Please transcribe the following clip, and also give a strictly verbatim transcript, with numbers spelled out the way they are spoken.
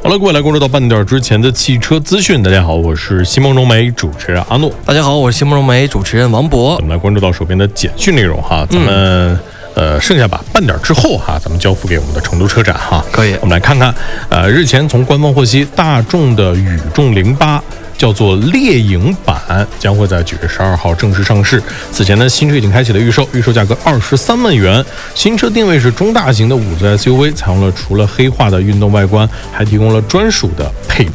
好了，各位来关注到半点之前的汽车资讯。大家好，我是西蒙融媒主持人阿诺。 大家好，我是西蒙融媒主持人王博。 我们来关注到手边的简讯内容哈，咱们、嗯。呃，剩下把半点之后哈，咱们交付给我们的成都车展哈。 可以， 我们来看看。呃，日前从官方获悉，大众的宇众零八叫做猎影版，将会在九月十二号正式上市。此前呢，新车已经开启了预售，预售价格二十三万元。新车定位是中大型的五座 S U V， 采用了除了黑化的运动外观，还提供了专属的配